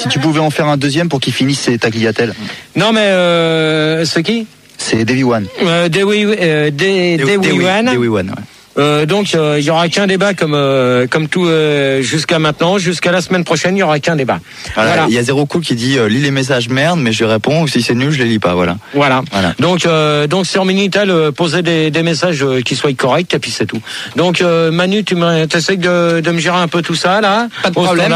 si tu pouvais en faire un deuxième pour qu'il finisse ses tagliatelles. Non mais c'est qui? C'est Davy One. Davy One. Davy One, ouais. Donc il y aura qu'un débat comme tout jusqu'à maintenant, jusqu'à la semaine prochaine, il y aura qu'un débat. Voilà. Il y a Zéro Cool qui dit lis les messages merde, mais je réponds, ou si c'est nul, je les lis pas. Voilà. Donc sur Minitel, posez des messages qui soient corrects et puis c'est tout. Donc Manu, tu essaies de me gérer un peu tout ça là. Pas de problème.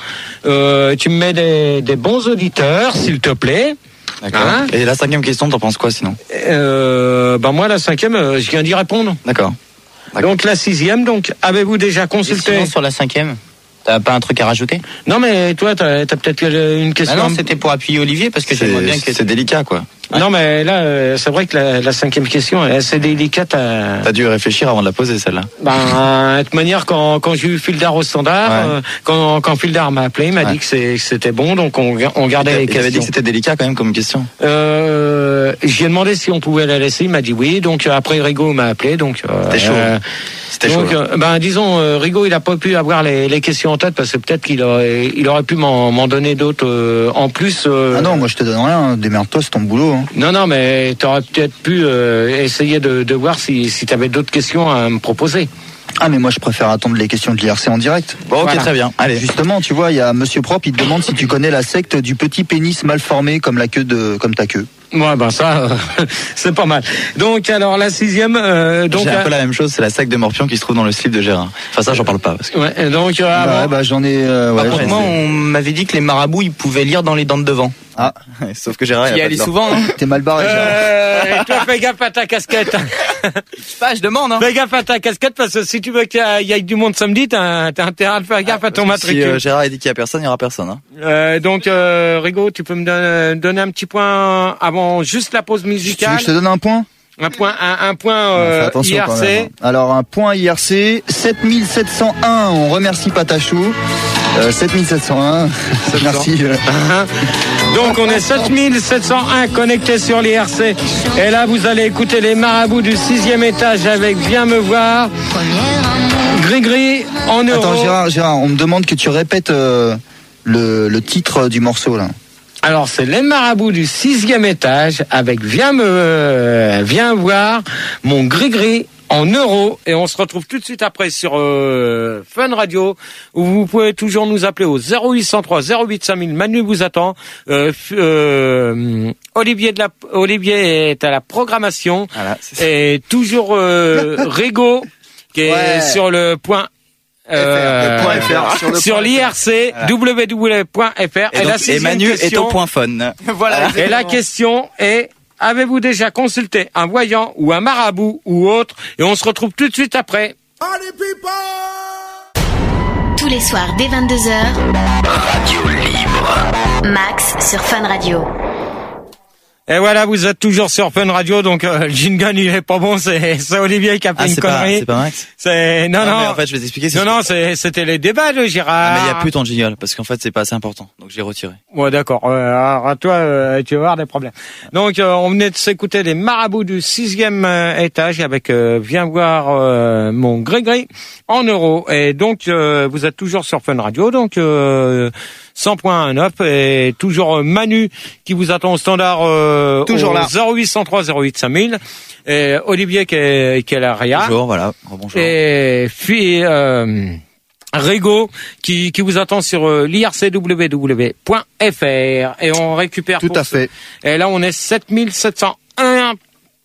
Tu me mets des bons auditeurs, s'il te plaît. D'accord. Hein? Et la 5e question, t'en penses quoi sinon? Moi la 5e, je viens d'y répondre. D'accord. Donc la 6e, donc avez-vous déjà consulté? Sinon, sur la 5e, t'as pas un truc à rajouter? Non mais toi t'as peut-être une question. Non, c'était pour appuyer Olivier parce que j'aimerais bien que c'est délicat quoi. Ouais. Non mais là c'est vrai que la 5e question elle est assez délicate. T'as dû réfléchir avant de la poser celle-là. De toute manière quand j'ai eu Fildar au standard, quand Fildar m'a appelé, il m'a dit que c'était bon, donc on gardait les questions. Il avait dit que c'était délicat quand même comme question. J'ai demandé si on pouvait la laisser, il m'a dit oui, donc après Rigaud m'a appelé, donc c'était chaud. C'était chaud. Donc disons Rigaud il a pas pu avoir les questions en tête parce que peut-être qu'il aurait pu m'en donner d'autres en plus. Ah non, moi je te donne rien, démerde-toi, c'est ton boulot. Hein. Non, mais t'aurais peut-être pu essayer de voir si t'avais d'autres questions à me proposer. Ah mais moi je préfère attendre les questions de l'IRC en direct. Bon ok, très bien. Allez. Justement, tu vois, il y a Monsieur Propre, il te demande si tu connais la secte du petit pénis mal formé comme ta queue. Ouais, ça, c'est pas mal. Donc, alors, la 6e, j'ai un peu la même chose, c'est la secte de Morpion qui se trouve dans le slip de Gérard. Enfin, ça, j'en parle pas. Parce que... Ouais, donc, j'en ai, moi, on m'avait dit que les marabouts, ils pouvaient lire dans les dents de devant. Ah, sauf que Gérard, il y allait souvent, hein. T'es mal barré, Gérard. Et toi, fais gaffe à ta casquette. Je demande, hein. Fais gaffe à ta casquette parce que si tu veux qu'il y ait du monde samedi, t'as intérêt à faire gaffe à ton matricule. Si Gérard a dit qu'il y a personne, il y aura personne, hein. Donc, Rigaud, tu peux me donner un petit point avant juste la pause musicale. Je te donne un point? Un point IRC. Alors un point IRC 7701. On remercie Patachou. 7701. Merci. Donc on est 7701 connectés sur l'IRC. Et là vous allez écouter les marabouts du 6e étage avec Viens me voir. Gris en euros. Attends Gérard, on me demande que tu répètes le titre du morceau là. Alors c'est les marabouts du 6e étage avec Viens voir mon gris en euros, et on se retrouve tout de suite après sur Fun Radio, où vous pouvez toujours nous appeler au 0803 08 5000. Manu vous attend. Olivier est à la programmation. Voilà, et toujours Rigaud qui est sur le point. Sur l'IRC www.fr et Manu est au point fun. Voilà. Et la question est: avez-vous déjà consulté un voyant ou un marabout ou autre? Et on se retrouve tout de suite après. Tous les soirs dès 22h, Radio Libre. Max sur Fun Radio. Et voilà, vous êtes toujours sur Fun Radio, donc le jingle il est pas bon, c'est Olivier qui a fait une connerie. C'est pas Max. Non. Mais en fait, je vais t'expliquer. C'était les débats de Gérard. Mais il y a plus ton jingle parce qu'en fait, c'est pas assez important, donc je l'ai retiré. Ouais, d'accord. Alors à toi, tu vas avoir des problèmes. Donc on venait de s'écouter les marabouts du 6e étage avec Viens voir mon Grégory en euros. Et donc vous êtes toujours sur Fun Radio, donc 100.9 et toujours Manu qui vous attend au standard toujours là 0803 08 5000 et Olivier qui est là Ria. Bonjour, voilà. Bonjour. Et puis Rigaud qui vous attend sur l'ircww.fr et on récupère tout à fait. Et là on est 7701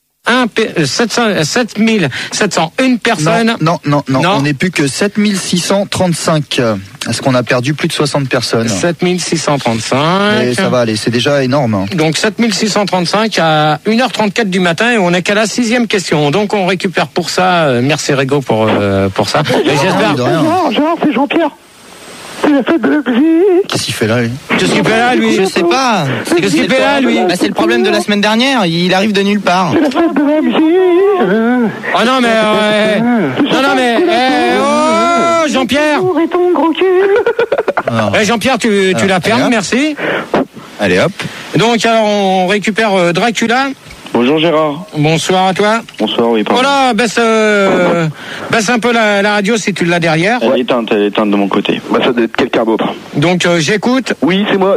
7701 personnes. Non, on n'est plus que 7635. Est-ce qu'on a perdu plus de 60 personnes? 7635. Et ça va aller, c'est déjà énorme. Donc 7635 à 1h34 du matin et on est qu'à la 6e question. Donc on récupère pour ça. Merci Rigaud pour ça. Et j'espère. Gérard, c'est Jean-Pierre. C'est la fête de la musique. Qu'est-ce qu'il fait là, lui? Qu'est-ce qu'il fait là, lui? Je sais pas. Qu'est-ce qu'il fait là, lui? C'est le problème de la semaine dernière. Il arrive de nulle part. C'est la fête de la musique. Oh non, mais... Oh, Jean-Pierre. Et ton gros cul. Jean-Pierre, tu la fermes, merci. Allez, hop. Donc, alors, on récupère Dracula. Bonjour Gérard. Bonsoir à toi. Bonsoir, oui, pardon. Voilà, baisse un peu la radio si tu l'as derrière. Elle est éteinte de mon côté. Ça doit être quelqu'un d'autre. Donc j'écoute. Oui, c'est moi.